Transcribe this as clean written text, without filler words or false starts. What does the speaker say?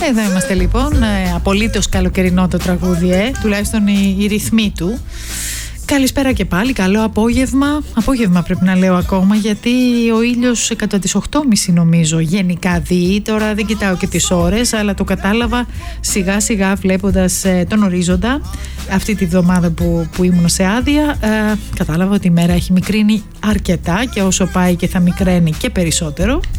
Εδώ είμαστε λοιπόν, απολύτως καλοκαιρινό το τραγούδι, τουλάχιστον οι ρυθμοί του. Καλησπέρα και πάλι, καλό απόγευμα πρέπει να λέω ακόμα, γιατί ο ήλιος κατά τις 8.30 νομίζω γενικά δει. Τώρα δεν κοιτάω και τις ώρες, αλλά το κατάλαβα σιγά σιγά βλέποντας τον ορίζοντα αυτή τη βδομάδα που ήμουν σε άδεια. Κατάλαβα ότι η μέρα έχει μικρύνει αρκετά και όσο πάει και θα μικραίνει και περισσότερο.